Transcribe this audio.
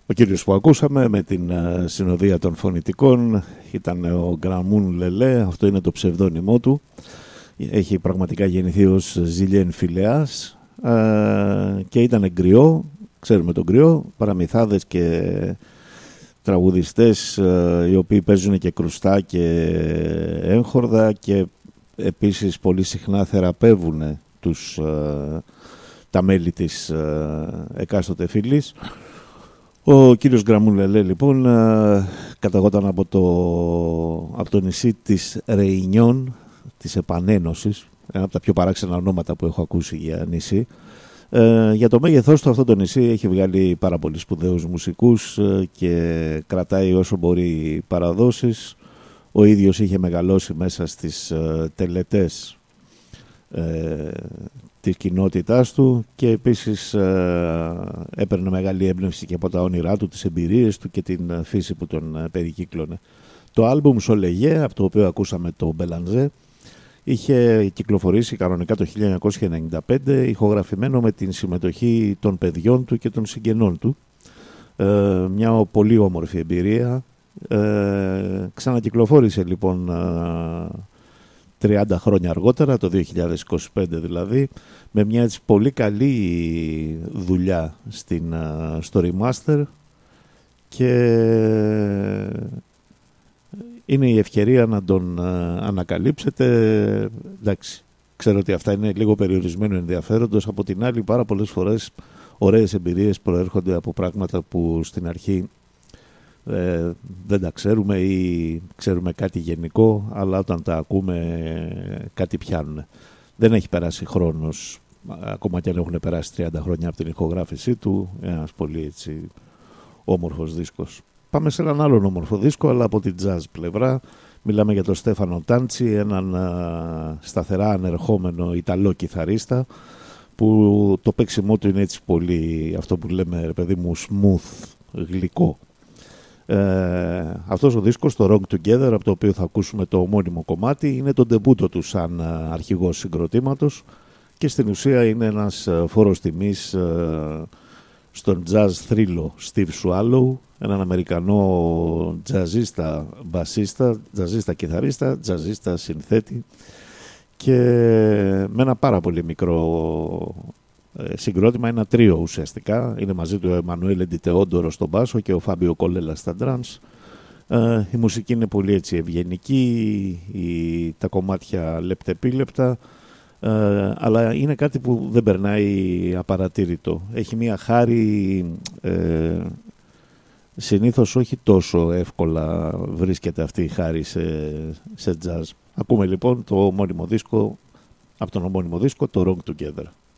Ο κύριος που ακούσαμε με την συνοδεία των φωνητικών ήταν ο Γκραμούν Λελέ, αυτό είναι το ψευδόνυμό του. Έχει πραγματικά γεννηθεί ως Ζιλιέν Φιλεάς και ήταν γκριό, ξέρουμε τον γκριό, παραμυθάδες και τραγουδιστές οι οποίοι παίζουν και κρουστά και έγχορδα και επίσης πολύ συχνά θεραπεύουν τα μέλη της εκάστοτε φυλής. Ο κύριος Γκραμούν Λελέ λοιπόν καταγόταν από το νησί της Ρεϊνιόν, της Επανένωσης, ένα από τα πιο παράξενα ονόματα που έχω ακούσει για νησί. Για το μέγεθός του αυτό το νησί έχει βγάλει πάρα πολύ σπουδαίους μουσικούς και κρατάει όσο μπορεί παραδόσεις. Ο ίδιος είχε μεγαλώσει μέσα στις τελετές της κοινότητάς του και επίσης έπαιρνε μεγάλη έμπνευση και από τα όνειρά του, τις εμπειρίες του και την φύση που τον περικύκλωνε. Το άλμπουμ Σολεγέ, από το οποίο ακούσαμε το Μπελανζέ, είχε κυκλοφορήσει κανονικά το 1995, ηχογραφημένο με την συμμετοχή των παιδιών του και των συγγενών του. Μια πολύ όμορφη εμπειρία. Ξανακυκλοφόρησε λοιπόν 30 χρόνια αργότερα, το 2025 δηλαδή, με μια έτσι πολύ καλή δουλειά στο remaster και είναι η ευκαιρία να τον ανακαλύψετε. Εντάξει, ξέρω ότι αυτά είναι λίγο περιορισμένο ενδιαφέροντος, από την άλλη πάρα πολλές φορές ωραίες εμπειρίες προέρχονται από πράγματα που στην αρχή δεν τα ξέρουμε ή ξέρουμε κάτι γενικό, αλλά όταν τα ακούμε κάτι πιάνουν. Δεν έχει περάσει χρόνος, ακόμα και αν έχουν περάσει 30 χρόνια από την ηχογράφησή του, ένας πολύ έτσι όμορφος δίσκος. Πάμε σε έναν άλλον όμορφο δίσκο, αλλά από την jazz πλευρά. Μιλάμε για τον Στέφανο Τάντσι, έναν σταθερά ανερχόμενο Ιταλό κιθαρίστα, που το παίξιμό του είναι έτσι πολύ, αυτό που λέμε ρε παιδί μου, smooth, γλυκό. Αυτός ο δίσκος, το Wrong Together, από το οποίο θα ακούσουμε το ομώνυμο κομμάτι, είναι το ντεμπούτο του σαν αρχηγός συγκροτήματος και στην ουσία είναι ένας φόρος τιμής στον jazz θρύλο Steve Swallow, έναν Αμερικανό τζαζίστα μπασίστα, τζαζίστα κιθαρίστα, τζαζίστα συνθέτη και με ένα πάρα πολύ μικρό συγκρότημα, ένα τρίο ουσιαστικά. Είναι μαζί του ο Εμμανουέλ Εντιτεόντορο στον μπάσο και ο Φάμπιο Κολέλα στα drums. Η μουσική είναι πολύ έτσι ευγενική, τα κομμάτια λεπτεπίλεπτα, αλλά είναι κάτι που δεν περνάει απαρατήρητο. Έχει μια χάρη, συνήθως όχι τόσο εύκολα βρίσκεται αυτή η χάρη σε jazz. Ακούμε λοιπόν το ομώνυμο δίσκο, από τον ομώνυμο δίσκο, το Wrong Together.